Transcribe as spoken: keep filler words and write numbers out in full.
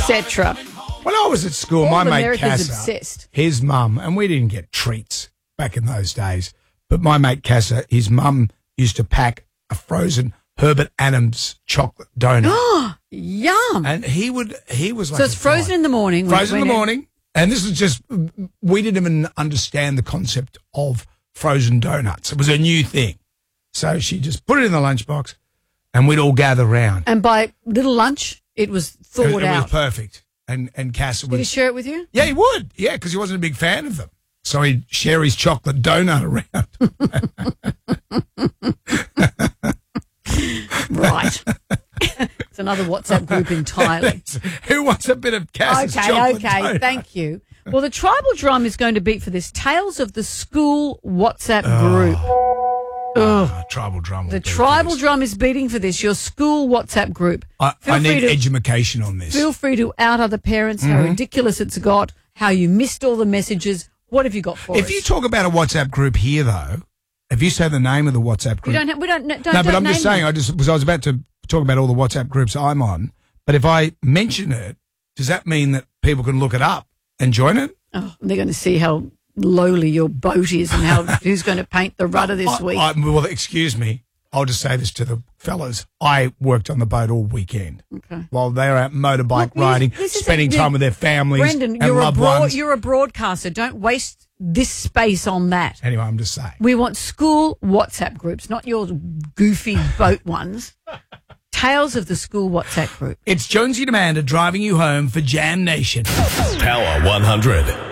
cetera. When I was at school, All my of mate America's Casa, obsessed. his mum, and we didn't get treats back in those days, but my mate Casa, his mum used to pack a frozen Herbert Adams chocolate donut. Yum. And he would, he was like, So it's a frozen guy. in the morning. when- Frozen in the when it- morning. And this was just, we didn't even understand the concept of frozen donuts. It was a new thing. So she just put it in the lunchbox and we'd all gather round. And by little lunch, it was thawed it, it out. was perfect. And, and Cass Did he was, share it with you? yeah, he would. Yeah, because he wasn't a big fan of them. So he'd share his chocolate donut around. Right. It's another WhatsApp group entirely. Who wants a bit of Cass's Okay, chocolate okay, donut? thank you. Well, the tribal drum is going to beat for this Tales of the School WhatsApp group. Ah, tribal drum. will The beat tribal this. drum is beating for this, your school WhatsApp group. I, Feel I free need to- education on this. Feel free to out other parents, Mm-hmm. how ridiculous it's got, how you missed all the messages. What have you got for If us? you talk about a WhatsApp group here, though, if you say the name of the WhatsApp we group, don't, have, we don't, don't, no, don't but I'm just name saying, them. I just was I was about to talk about all the WhatsApp groups I'm on, but if I mention it, does that mean that people can look it up and join it? Oh, they're going to see how lowly your boat is and how who's going to paint the rudder this I, week. I, well, excuse me. I'll just say this to the fellas. I worked on the boat all weekend Okay. while they were out motorbike Look, this- riding, this is spending a- time with their families Brendan, and you're a, loved broad, ones. you're a broadcaster. Don't waste this space on that. Anyway, I'm just saying. We want school WhatsApp groups, not your goofy boat ones. Tales of the school WhatsApp group. It's Jonesy and Amanda driving you home for Jam Nation. Power one hundred.